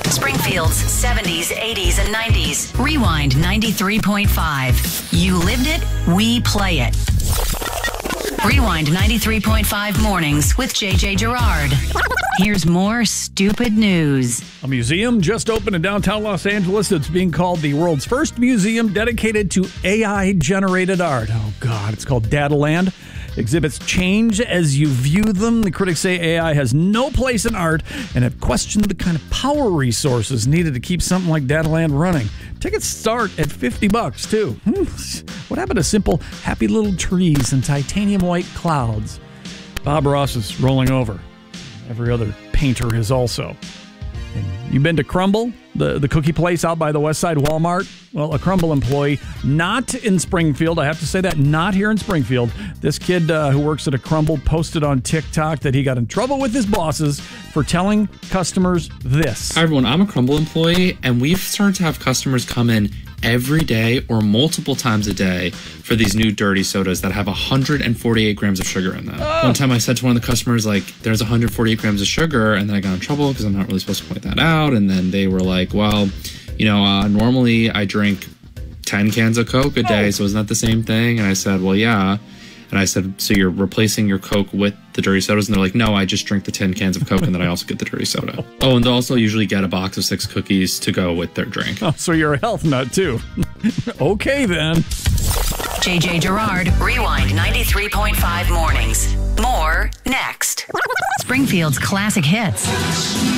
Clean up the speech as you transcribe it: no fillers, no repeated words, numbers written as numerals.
Springfield's 70s, 80s, and 90s. Rewind 93.5. You lived it, we play it. Rewind 93.5 mornings with JJ Gerard. Here's more stupid news. A museum just opened in downtown Los Angeles that's being called the world's first museum dedicated to AI-generated art. Oh, God, it's called Dataland. Exhibits change as you view them. The critics say AI has no place in art and have questioned the kind of power resources needed to keep something like Dataland running. Tickets start at $50, too. What happened to simple, happy little trees and titanium white clouds? Bob Ross is rolling over. Every other painter is also. And you been to Crumble, the cookie place out by the West Side Walmart? Well, a Crumble employee, not in Springfield, I have to say that, not here in Springfield. This kid who works at a Crumble posted on TikTok that he got in trouble with his bosses for telling customers this. Hi, everyone. I'm a Crumble employee, and we've started to have customers come in every day or multiple times a day for these new dirty sodas that have 148 grams of sugar in them. Oh. One time I said to one of the customers, like, there's 148 grams of sugar, and then I got in trouble because I'm not really supposed to point that out. And then they were like, well, you know, normally I drink 10 cans of Coke a day, so isn't that the same thing? And I said, well, yeah. And I said, so you're replacing your Coke with the dirty sodas? And they're like, no, I just drink the 10 cans of Coke and then I also get the dirty soda. Oh, and they'll also usually get a box of 6 cookies to go with their drink. Oh, so you're a health nut, too. Okay, then. JJ Gerard, Rewind 93.5 mornings. More next. Springfield's classic hits.